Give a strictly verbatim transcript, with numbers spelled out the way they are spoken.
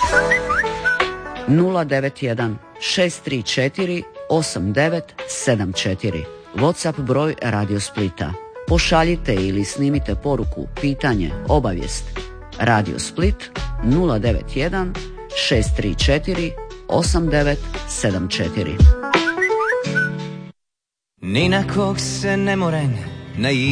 nula devet jedan šest tri četiri osam devet sedam četiri. WhatsApp broj Radio Splita. Pošaljite ili snimite poruku, pitanje, obavijest. Radio Split nula devet jedan šest tri četiri osam devet sedam četiri. Ni na kog se ne morem na